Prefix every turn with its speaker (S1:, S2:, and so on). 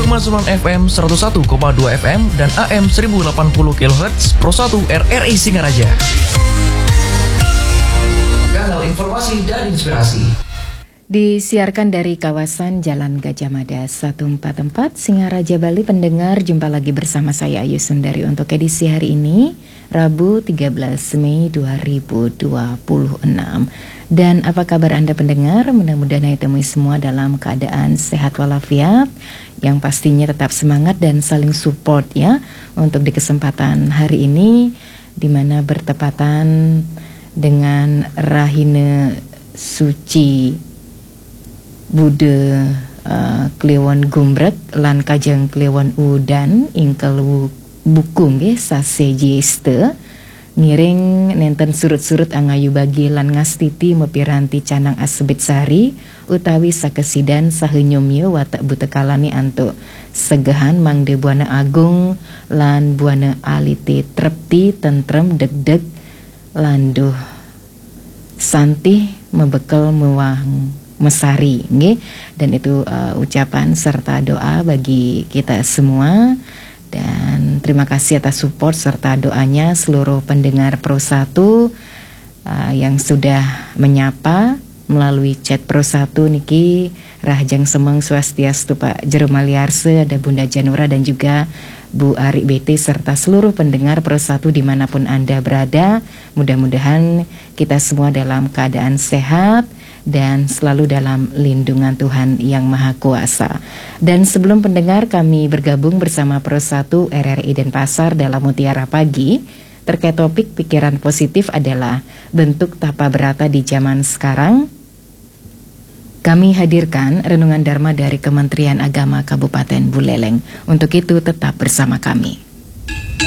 S1: 105.9 FM, 101,2 FM, dan AM 1080 kHz Pro 1 RRI Singaraja. Kanal informasi dan inspirasi.
S2: Disiarkan dari kawasan Jalan Gajah Mada 144 Singaraja, Bali. Pendengar, jumpa lagi bersama saya Ayu Sundari untuk edisi hari ini, Rabu 13 Mei 2026. Dan apa kabar Anda pendengar? Mudah-mudahan ditemui semua dalam keadaan sehat walafiat, yang pastinya tetap semangat dan saling support ya untuk di kesempatan hari ini, di mana bertepatan dengan Rahina Suci Bude Kliwon Gumbrek lan Kajeng Kliwon Udan ingkal bukung nggih sasejeste ngiring nenten surut-surut angayu bagi lan ngastiti mepiranti canang asebit sari utawi sakesidan sahenyumye watak butekalani antuk segahan mangde buana agung lan buana aliti trepti tentrem deg-deg landuh santih membekal mewang mesari nggih. Dan itu ucapan serta doa bagi kita semua. Dan terima kasih atas support serta doanya seluruh pendengar Pro 1 yang sudah menyapa melalui chat Pro 1 niki Rahjang Semeng Swastiastu Pak Jeromaliarse, ada Bunda Janura dan juga Bu Ari BT serta seluruh pendengar Pro 1 dimanapun Anda berada. Mudah-mudahan kita semua dalam keadaan sehat dan selalu dalam lindungan Tuhan Yang Maha Kuasa. Dan sebelum pendengar kami bergabung bersama Pro 1 RRI Denpasar dalam Mutiara Pagi, terkait topik pikiran positif adalah bentuk tapa berata di zaman sekarang, kami hadirkan renungan Dharma dari Kementerian Agama Kabupaten Buleleng. Untuk itu tetap bersama kami.